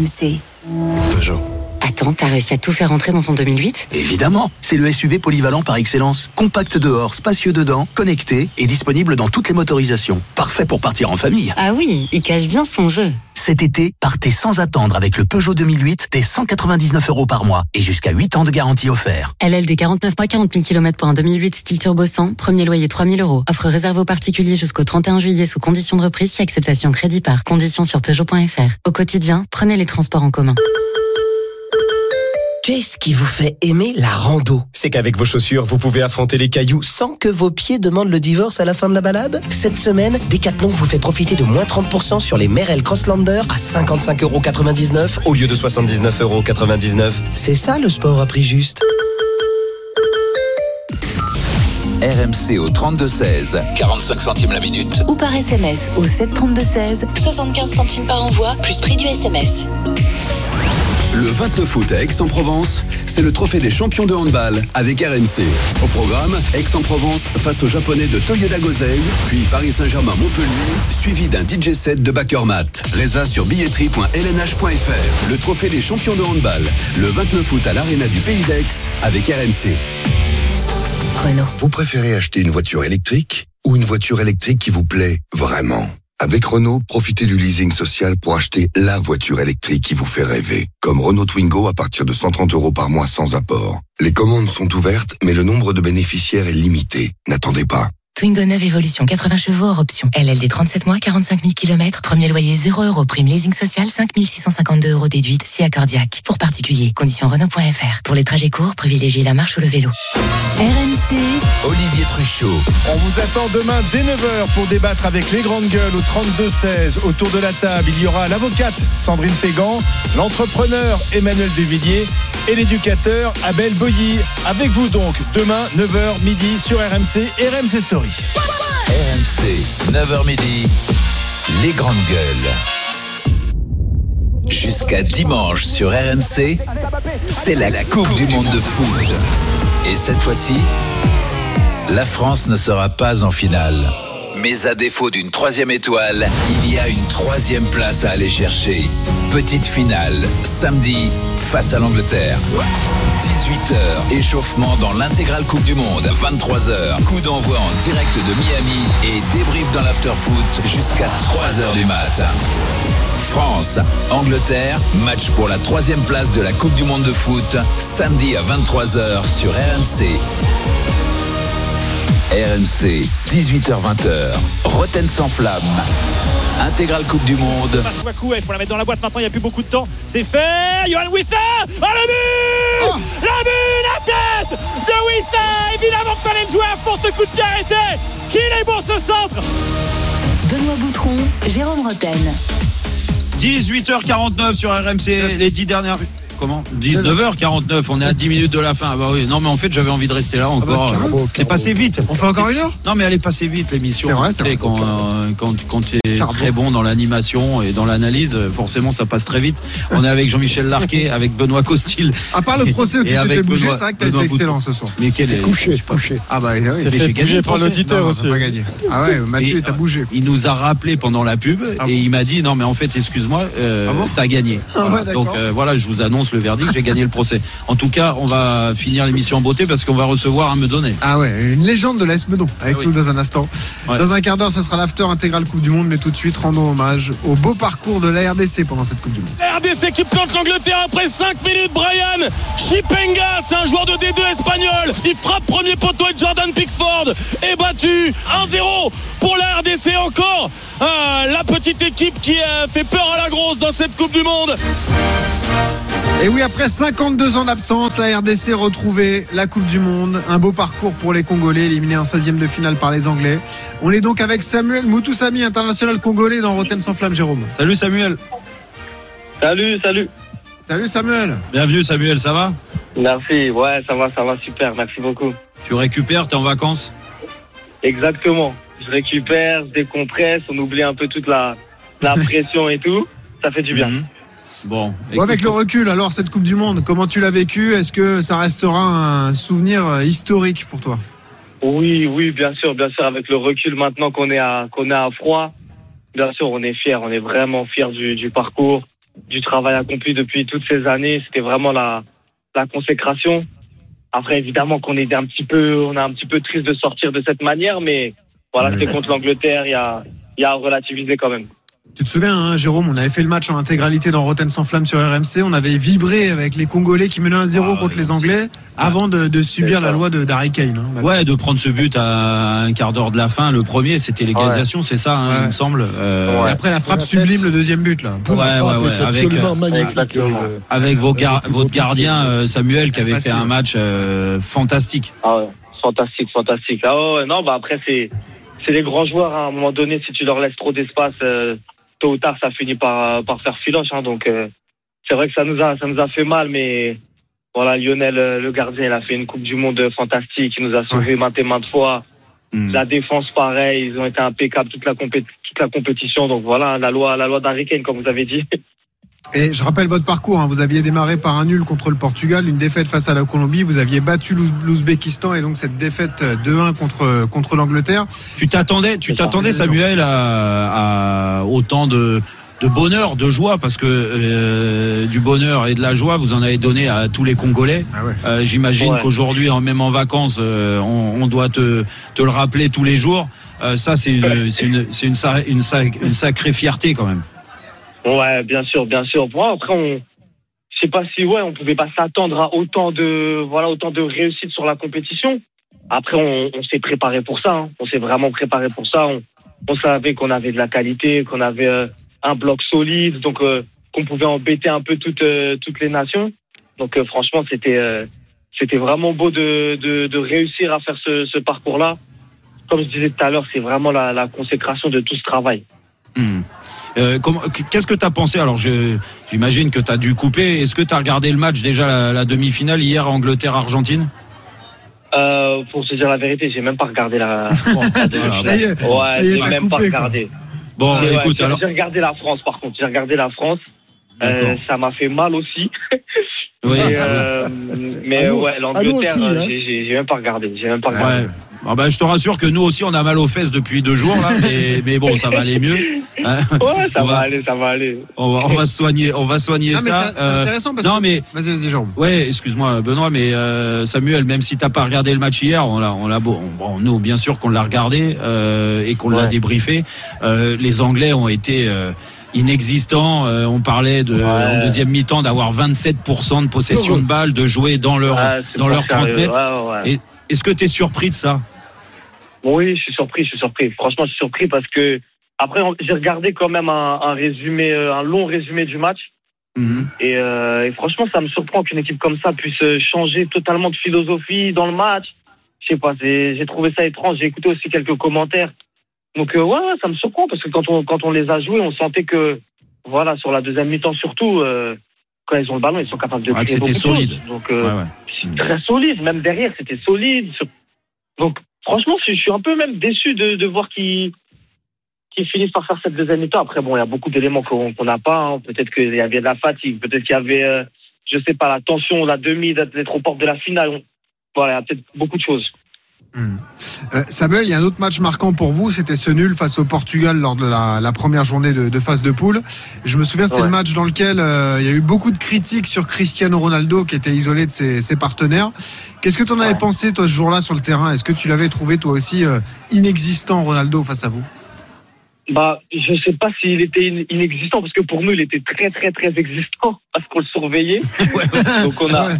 RMC. Peugeot. Attends, t'as réussi à tout faire rentrer dans ton 2008 ? Évidemment, c'est le SUV polyvalent par excellence. Compact dehors, spacieux dedans, connecté et disponible dans toutes les motorisations. Parfait pour partir en famille. Ah oui, il cache bien son jeu. Cet été, partez sans attendre avec le Peugeot 2008 dès 199 € par mois et jusqu'à 8 ans de garantie offert. LLD 49 mois, 40 000 km pour un 2008 style turbo 100, premier loyer 3 000 €. Offre réservée aux particuliers jusqu'au 31 juillet sous conditions de reprise si acceptation crédit par. Conditions sur Peugeot.fr. Au quotidien, prenez les transports en commun. Qu'est-ce qui vous fait aimer la rando ? C'est qu'avec vos chaussures, vous pouvez affronter les cailloux Sans que vos pieds demandent le divorce à la fin de la balade ? Cette semaine, Decathlon vous fait profiter de moins 30% sur les Merrell Crosslander à 55,99 € au lieu de 79,99 €. C'est ça le sport à prix juste. RMC au 32-16, 45 centimes la minute. Ou par SMS au 732-16, 75 centimes par envoi, plus prix du SMS. Le 29 août à Aix-en-Provence, c'est le trophée des champions de handball avec RMC. Au programme, Aix-en-Provence face aux Japonais de Toyoda Gosei, puis Paris Saint-Germain-Montpellier, suivi d'un DJ set de Backermat. Résa sur billetterie.lnh.fr. Le trophée des champions de handball, le 29 août à l'Arena du Pays d'Aix avec RMC. Renault. Vous préférez acheter une voiture électrique ou une voiture électrique qui vous plaît vraiment ? Avec Renault, profitez du leasing social pour acheter la voiture électrique qui vous fait rêver. Comme Renault Twingo à partir de 130 € par mois sans apport. Les commandes sont ouvertes, mais le nombre de bénéficiaires est limité. N'attendez pas. Twingo 9 Evolution 80 chevaux hors option. LLD 37 mois, 45 000 km. Premier loyer 0 €. Prime leasing social 5 652 € déduite si accordiaque. Pour particuliers. Conditions Renault.fr. Pour les trajets courts, privilégiez la marche ou le vélo. RMC. Olivier Truchot. On vous attend demain dès 9h pour débattre avec les grandes gueules au 32-16. Autour de la table, il y aura l'avocate Sandrine Pégan, l'entrepreneur Emmanuel Duvillier et l'éducateur Abel Boilly. Avec vous donc, demain 9h midi sur RMC, RMC Story. RMC, 9h midi, les grandes gueules. Jusqu'à dimanche sur RMC, c'est la Coupe du Monde de foot. Et cette fois-ci, la France ne sera pas en finale. Mais à défaut d'une 3e étoile, il y a une 3e place à aller chercher. Petite finale, samedi, face à l'Angleterre. 18h, échauffement dans l'intégrale Coupe du Monde. 23h, coup d'envoi en direct de Miami et débrief dans l'after-foot jusqu'à 3h du matin. France, Angleterre, match pour la 3e place de la Coupe du Monde de foot, samedi à 23h sur RMC. RMC, 18h-20h, Rotten sans flamme. Intégrale Coupe du Monde. Il faut la mettre dans la boîte maintenant, il n'y a plus beaucoup de temps. C'est fait, Yohan Wissa. Oh, le but, la tête de Wissa. Évidemment qu'il fallait le jouer à fond, ce coup de pied arrêté. Qu'il est bon ce centre. Benoît Boutron, Jérôme Rotten. 18h49 sur RMC, les 10 dernières... Comment 19h49, on est à 10 minutes de la fin. Bah oui, non mais en fait j'avais envie de rester là encore. C'est passé vite. On fait encore une heure ? Non mais elle est passée vite l'émission. C'est vrai, quand tu es très bon dans l'animation et dans l'analyse, forcément ça passe très vite. On est avec Jean-Michel Larquet, avec Benoît Costil. À part le procès où tu t'es fait bouger, c'est vrai que t'as été excellent ce soir. Mais quel est couché. Ah bah oui, c'est fait bouger par l'auditeur aussi. Pas gagné. Ah ouais, Mathieu t'as bougé. Il nous a rappelé pendant la pub et il m'a dit non mais en fait excuse-moi, t'as gagné. Donc voilà, je vous annonce le verdict, j'ai gagné le procès. En tout cas, on va finir l'émission en beauté parce qu'on va recevoir un Meudonnet. Ah ouais, une légende de l'AS Meudon avec nous dans un instant. Ouais. Dans un quart d'heure, ce sera l'after intégral Coupe du Monde, mais tout de suite, rendons hommage au beau parcours de la RDC pendant cette Coupe du Monde. La RDC qui plante l'Angleterre après 5 minutes. Brian Chipenga, c'est un joueur de D2 espagnol. Il frappe premier poteau et Jordan Pickford est battu 1-0 pour la RDC encore. La petite équipe qui fait peur à la grosse dans cette Coupe du Monde. Et oui, après 52 ans d'absence, la RDC retrouvait la Coupe du Monde. Un beau parcours pour les Congolais, éliminés en 16e de finale par les Anglais. On est donc avec Samuel Moutoussamy, international congolais dans Rotten sans flamme, Jérôme. Salut Samuel. Salut. Salut Samuel. Bienvenue Samuel, ça va ? Merci, ouais, ça va super, merci beaucoup. Tu récupères, t'es en vacances ? Exactement, je récupère, je décompresse, on oublie un peu toute la pression et tout, ça fait du bien. Bon, avec le recul, alors cette Coupe du Monde, comment tu l'as vécu ? Est-ce que ça restera un souvenir historique pour toi ? Oui, bien sûr, avec le recul maintenant qu'on est à froid, bien sûr, on est fiers, on est vraiment fiers du parcours. du travail accompli depuis toutes ces années. C'était vraiment la consécration. Après, évidemment qu'on est un petit peu triste de sortir de cette manière, mais voilà, c'était contre l'Angleterre, il y a à relativiser quand même. Tu te souviens, hein, Jérôme, on avait fait le match en intégralité dans Rotten sans flamme sur RMC. On avait vibré avec les Congolais qui menaient 1-0 contre les Anglais avant de subir la loi d'Harry Kane. Hein, ouais, de prendre ce but à un quart d'heure de la fin. Le premier, c'était l'égalisation, c'est ça, hein, il me semble. Et après la frappe sublime, le deuxième but là. Ouais, absolument magnifique. Avec votre gardien Samuel qui avait fait un match fantastique. Ah ouais, fantastique. Ah ouais, non, bah après c'est les grands joueurs, hein. À un moment donné, si tu leur laisses trop d'espace, tôt ou tard, ça finit par faire filoche, hein. Donc, c'est vrai que ça nous a fait mal, mais voilà, Lionel, le gardien, il a fait une Coupe du Monde fantastique. Il nous a sauvé maintes et maintes fois. La défense, pareil. Ils ont été impeccables toute la compétition. Donc voilà, la loi d'Harry Kane, comme vous avez dit. Et je rappelle votre parcours, hein. Vous aviez démarré par un nul contre le Portugal, une défaite face à la Colombie, vous aviez battu l'Ouzbékistan et donc cette défaite 2-1 contre l'Angleterre. Tu t'attendais Samuel à autant de bonheur, de joie, parce que du bonheur et de la joie vous en avez donné à tous les Congolais. J'imagine qu'aujourd'hui, même en vacances, on doit te le rappeler tous les jours. Ça c'est une sacrée fierté quand même. Ouais, bien sûr. Bon, après, je sais pas si on pouvait pas s'attendre à autant de réussite sur la compétition. Après, on s'est préparé pour ça. Hein. On s'est vraiment préparé pour ça. On savait qu'on avait de la qualité, qu'on avait un bloc solide, donc qu'on pouvait embêter un peu toutes les nations. Donc franchement, c'était vraiment beau de réussir à faire ce parcours-là. Comme je disais tout à l'heure, c'est vraiment la consécration de tout ce travail. Qu'est-ce que tu as pensé? Alors j'imagine que tu as dû couper. Est-ce que tu as regardé le match déjà, la demi-finale hier, Angleterre-Argentine? Pour se dire la vérité, j'ai même pas regardé la France. j'ai même pas regardé. Bon, écoute, alors j'ai regardé la France. Par contre, j'ai regardé la France. Ça m'a fait mal aussi. Oui. Mais l'Angleterre, j'ai même pas regardé. Ouais. Ah bah, je te rassure que nous aussi on a mal aux fesses depuis 2 jours là, mais bon, ça va aller mieux. Hein, ça va aller. On va soigner ça. C'est intéressant parce que vas-y Jean. Ouais, excuse-moi Benoît, mais Samuel, même si t'as pas regardé le match hier, nous bien sûr qu'on l'a regardé et qu'on l'a débriefé. Les Anglais ont été inexistants. On parlait en deuxième mi-temps d'avoir 27% de possession de balle, de jouer dans leur 30 mètres. Et est-ce que tu es surpris de ça? Oui, je suis surpris. Franchement, je suis surpris parce que après, j'ai regardé quand même un long résumé du match. Et franchement, ça me surprend qu'une équipe comme ça puisse changer totalement de philosophie dans le match. Je sais pas, j'ai trouvé ça étrange. J'ai écouté aussi quelques commentaires. Donc ça me surprend parce que quand on les a joués, on sentait que voilà, sur la deuxième mi-temps surtout, quand ils ont le ballon, ils sont capables de créer beaucoup de choses. Donc c'est très solide, même derrière, c'était solide. Donc franchement, je suis un peu même déçu de voir qu'ils finissent par faire cette deuxième mi-temps. Après, bon, il y a beaucoup d'éléments qu'on n'a pas. Hein. Peut-être qu'il y avait de la fatigue, peut-être qu'il y avait, je sais pas, la tension, la demi, d'être aux portes de la finale. Voilà, il y a peut-être beaucoup de choses. Samuel, il y a un autre match marquant pour vous, c'était ce nul face au Portugal lors de la première journée de phase de poule. Je me souviens, c'était le match dans lequel il y a eu beaucoup de critiques sur Cristiano Ronaldo qui était isolé de ses partenaires. Qu'est-ce que tu en avais pensé toi ce jour-là sur le terrain? Est-ce que tu l'avais trouvé toi aussi inexistant, Ronaldo, face à vous? Je sais pas s'il était inexistant parce que pour nous il était très très très existant parce qu'on le surveillait. Donc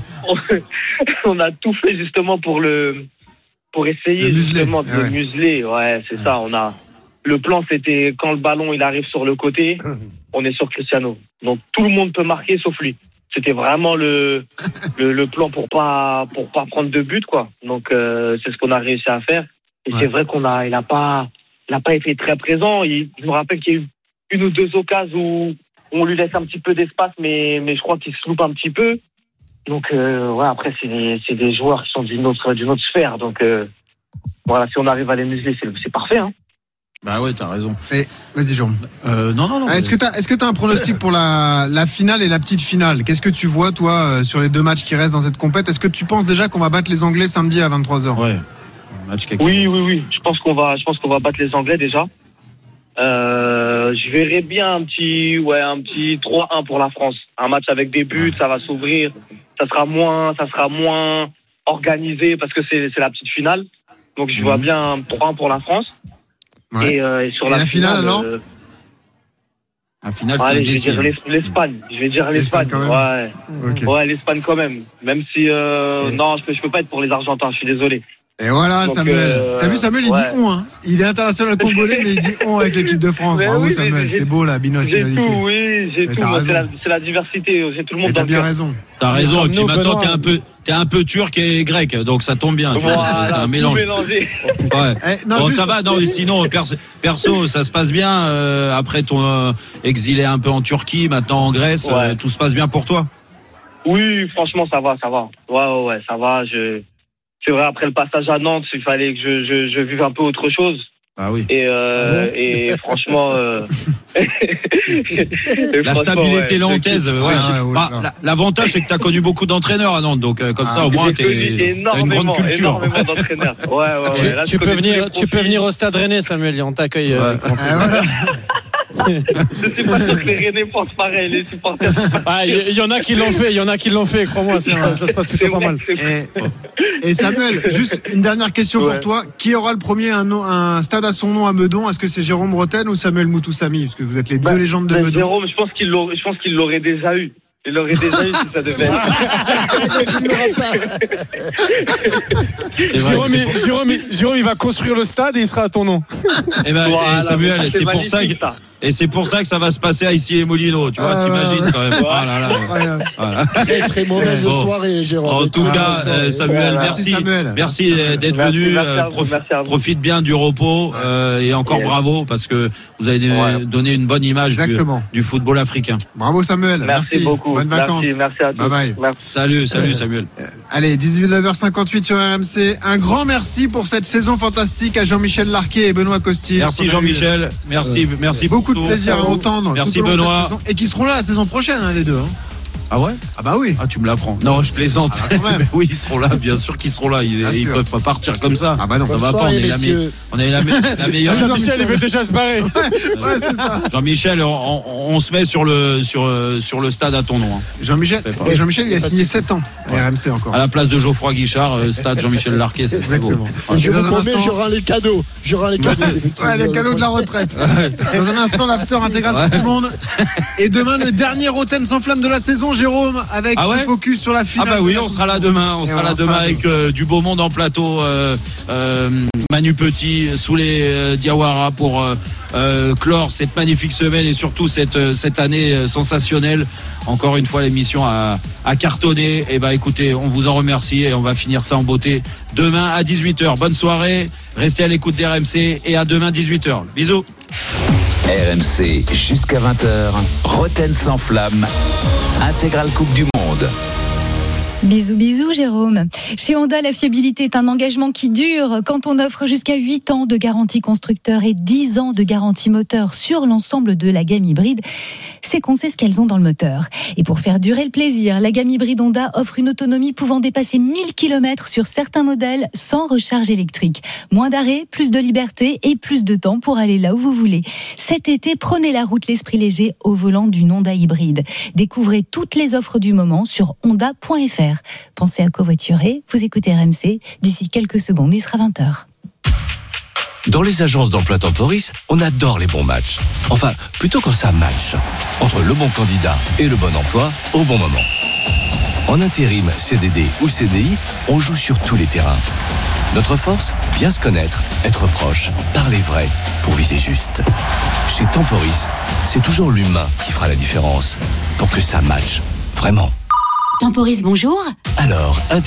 on a tout fait justement pour essayer justement de le museler. Ouais, c'est ça. Le plan, c'était quand le ballon il arrive sur le côté, on est sur Cristiano. Donc tout le monde peut marquer sauf lui. C'était vraiment le plan pour pas prendre de but, quoi. Donc c'est ce qu'on a réussi à faire. Et c'est vrai il a pas été très présent. Je me rappelle qu'il y a eu 1 ou 2 occasions où on lui laisse un petit peu d'espace, mais je crois qu'il se loupe un petit peu. Donc après c'est des joueurs qui sont d'une autre sphère. Donc voilà, si on arrive à les museler, c'est parfait. Hein. Bah ouais, t'as raison. Et vas-y Jean. Non. Est-ce que t'as un pronostic pour la finale et la petite finale? Qu'est-ce que tu vois toi sur les 2 matchs qui restent dans cette compète? Est-ce que tu penses déjà qu'on va battre les Anglais samedi à 23h? Ouais. Oui. Je pense qu'on va battre les Anglais déjà. Je verrais bien un petit 3-1 pour la France. Un match avec des buts, ça va s'ouvrir. Ça sera moins organisé parce que c'est la petite finale. Donc je vois bien 3-1 pour la France. Ouais. Et sur la finale alors La finale, c'est allez, je vais dire l'Espagne. Je vais dire l'Espagne. Quand même. Ouais. Okay. Ouais, l'Espagne quand même. Même si non, je peux pas être pour les Argentins. Je suis désolé. Et voilà, donc, Samuel. T'as vu, Samuel, il dit on. Hein. Il est international congolais, mais il dit on avec l'équipe de France. Bravo, oui, Samuel. C'est beau, la binationalité. J'ai tout, oui, j'ai tout. C'est la diversité. J'ai tout le monde. T'as bien raison. T'as raison. Et puis maintenant, t'es un peu turc et grec, donc ça tombe bien. Voilà, c'est un mélange. Ouais. Non, ça va. Non, sinon, perso, ça se passe bien. Après ton exilé un peu en Turquie, maintenant en Grèce, tout se passe bien pour toi? Oui, franchement, ça va. Ouais, ça va. C'est vrai, après le passage à Nantes, il fallait que je vive un peu autre chose. Ah oui. Et franchement, la stabilité nantaise. L'avantage, c'est que tu as connu beaucoup d'entraîneurs à Nantes, donc comme ça, au moins, tu as une grande culture. Énormément d'entraîneurs. Ouais. Là, tu peux venir au Stade Rennais, Samuel, on t'accueille. Je suis pas sûr que les Rennais pensent pareil, les supporters. Il y en a qui l'ont fait, crois-moi, ça se passe plutôt pas mal. Et Samuel, juste une dernière question pour toi. Qui aura le premier un stade à son nom à Meudon? Est-ce que c'est Jérôme Roten ou Samuel Moutoussamy? Parce que vous êtes les deux légendes de Meudon. Jérôme, je pense qu'il l'aurait déjà eu. Il l'aurait déjà eu si ça devait être. Jérôme, il va construire le stade et il sera à ton nom. Et Samuel, c'est pour ça que ça va se passer à Issy-les-Moulineaux. Tu vois, t'imagines quand même. Voilà. Très mauvaise soirée, Jérôme. En tout cas, Samuel, merci d'être venu. Profite bien du repos et encore bravo parce que vous avez donné une bonne image du football africain. Bravo Samuel. Merci beaucoup. Bonnes vacances. Merci à tous. Bye. Salut Samuel. Allez, 19h58 sur RMC. Un grand merci pour cette saison fantastique à Jean-Michel Larquet et Benoît Costil. Merci Jean-Michel. Merci beaucoup de plaisir à entendre. Merci Benoît. Et qui seront là la saison prochaine, les deux. Ah ouais? Ah bah oui. Ah, tu me l'apprends. Non, je plaisante. Mais oui, ils seront là, bien sûr qu'ils seront là. Ils peuvent pas partir comme ça. Ah bah non. Ça va pas, on est la meilleure. Jean-Michel, il veut déjà se barrer. Ouais, c'est ça. Jean-Michel, on se met sur le stade à ton nom. Hein. Jean-Michel, il a signé 7 ans à RMC encore. À la place de Geoffroy Guichard, stade Jean-Michel Larquet, c'est exactement. Je vous promets, j'aurai les cadeaux. Ouais, les cadeaux de la retraite. Dans un instant, l'after intégral pour tout le monde. Et demain, le dernier Roten sans flamme de la saison, Jérôme, avec un focus sur la finale. Ah bah oui, on sera là demain. On sera là demain avec du beau monde en plateau. Manu Petit, Souley Diawara pour clore cette magnifique semaine et surtout cette année sensationnelle. Encore une fois, l'émission a cartonné. Et bah écoutez, on vous en remercie et on va finir ça en beauté demain à 18h. Bonne soirée, restez à l'écoute d'RMC et à demain 18h. Bisous. RMC jusqu'à 20h, Roten sans flamme, intégrale Coupe du Monde. Bisous Jérôme. Chez Honda, la fiabilité est un engagement qui dure quand on offre jusqu'à 8 ans de garantie constructeur et 10 ans de garantie moteur sur l'ensemble de la gamme hybride. C'est qu'on sait ce qu'elles ont dans le moteur. Et pour faire durer le plaisir, la gamme hybride Honda offre une autonomie pouvant dépasser 1000 km sur certains modèles sans recharge électrique. Moins d'arrêt, plus de liberté et plus de temps pour aller là où vous voulez. Cet été, prenez la route l'esprit léger au volant d'une Honda hybride. Découvrez toutes les offres du moment sur honda.fr. Pensez à covoiturer, vous écoutez RMC, d'ici quelques secondes, il sera 20h. Dans les agences d'emploi Temporis, on adore les bons matchs. Enfin, plutôt quand ça match. Entre le bon candidat et le bon emploi, au bon moment. En intérim, CDD ou CDI, on joue sur tous les terrains. Notre force, bien se connaître, être proche, parler vrai, pour viser juste. Chez Temporis, c'est toujours l'humain qui fera la différence. Pour que ça matche, vraiment. Temporis, bonjour. Alors,